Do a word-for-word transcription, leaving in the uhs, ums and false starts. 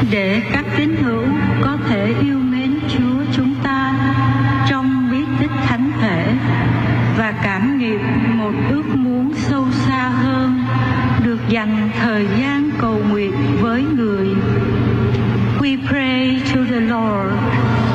để các tín hữu có thể yêu mến Chúa chúng ta trong bí tích thánh thể và cảm nghiệm một ước muốn sâu xa hơn được dành thời gian cầu